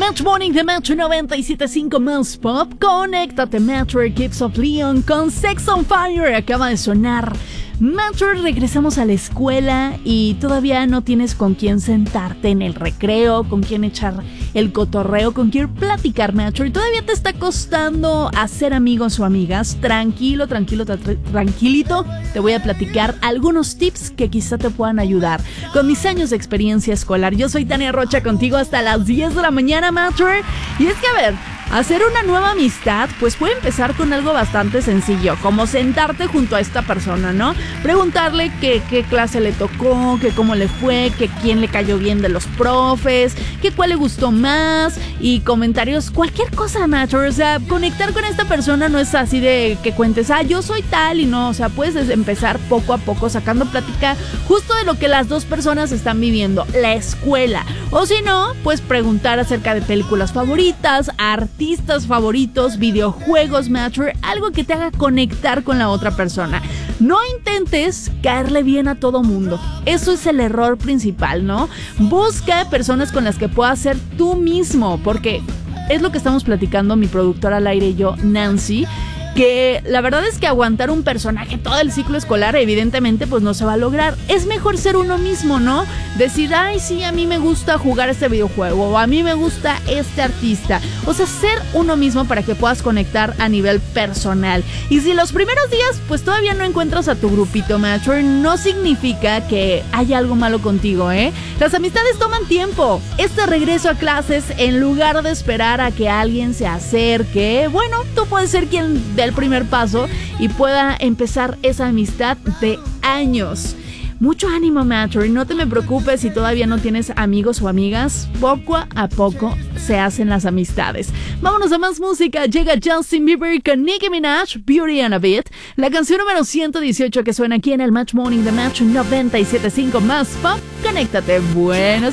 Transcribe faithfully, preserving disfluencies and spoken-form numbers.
Match Morning de Match noventa y siete punto cinco más Pop. Conéctate, Match, Keeps of Leon con Sex on Fire. Acaba de sonar. Match, regresamos a la escuela y todavía no tienes con quién sentarte en el recreo, con quién echar el cotorreo, con quién platicar, Match, y todavía te está costando hacer amigos o amigas. Tranquilo, tranquilo, tra- tranquilito. Te voy a platicar algunos tips que quizá te puedan ayudar con mis años de experiencia escolar. Yo soy Tania Rocha, contigo hasta las diez de la mañana, Match. Y es que, a ver, hacer una nueva amistad pues puede empezar con algo bastante sencillo, como sentarte junto a esta persona, ¿no? Preguntarle qué, qué clase le tocó, que cómo le fue, que quién le cayó bien de los profes, que cuál le gustó más, y comentarios, cualquier cosa, Match. O sea, conectar con esta persona no es así de que cuentes, ah, yo soy tal, y no, o sea, puedes empezar poco a poco sacando plática justo de lo que las dos personas están viviendo, la escuela. O si no, pues preguntar acerca de películas favoritas, artistas favoritos, videojuegos, Match, algo que te haga conectar con la otra persona. No intentes caerle bien a todo mundo. Eso es el error principal, ¿no? Busca personas con las que puedas ser tú mismo, porque es lo que estamos platicando mi productora al aire y yo, Nancy, que la verdad es que aguantar un personaje todo el ciclo escolar evidentemente pues no se va a lograr. Es mejor ser uno mismo, ¿no? Decir, ay, sí, a mí me gusta jugar este videojuego, o a mí me gusta este artista. O sea, ser uno mismo para que puedas conectar a nivel personal. Y si los primeros días pues todavía no encuentras a tu grupito, Match, no significa que haya algo malo contigo, ¿eh? Las amistades toman tiempo. Este regreso a clases, en lugar de esperar a que alguien se acerque, bueno, tú puedes ser quien dé el primer paso y pueda empezar esa amistad de años. Mucho ánimo, Match, y no te me preocupes si todavía no tienes amigos o amigas. Poco a poco se hacen las amistades. Vámonos a más música. Llega Justin Bieber con Nicki Minaj, Beauty and a Beat, la canción número ciento dieciocho que suena aquí en el Match Morning de Match noventa y siete punto cinco más Pop. Conéctate. Buenos